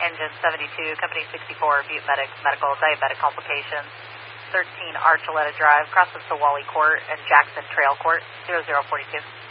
Engine 72, Company 64, Butte Medical, diabetic complications, 13 Archuleta Drive, crosses to Wally Court and Jackson Trail Court, 0042.